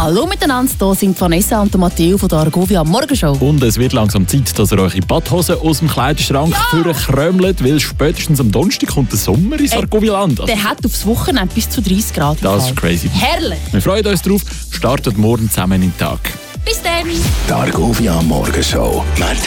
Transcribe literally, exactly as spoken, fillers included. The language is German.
Hallo miteinander, hier sind Vanessa und Matteo von der Argovia Morgenshow. Und es wird langsam Zeit, dass ihr eure Badhosen aus dem Kleiderschrank ja. krömelt, weil spätestens am Donnerstag kommt der Sommer ins Argovialand. Der hat aufs Wochenende bis zu dreißig Grad. Das ist crazy. Herrlich. Wir freuen uns drauf. Startet morgen zusammen in den Tag. Bis dann. Die Argovia Morgenshow.